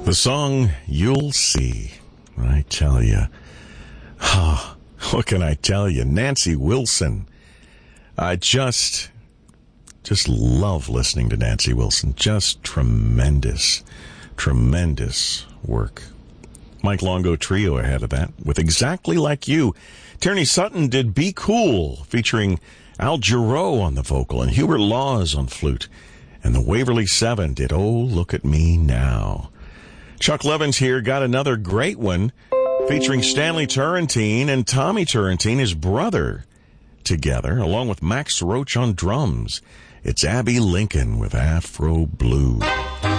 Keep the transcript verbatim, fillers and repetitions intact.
The song, You'll See. I tell you. Oh, what can I tell you? Nancy Wilson. I just, just love listening to Nancy Wilson. Just tremendous, tremendous work. Mike Longo Trio ahead of that with Exactly Like You. Tierney Sutton did Be Cool, featuring Al Jarreau on the vocal and Hubert Laws on flute. And the Waverly Seven did Oh, Look at Me Now. Chuck Levins here got another great one featuring Stanley Turrentine and Tommy Turrentine, his brother, together, along with Max Roach on drums. It's Abby Lincoln with Afro Blue.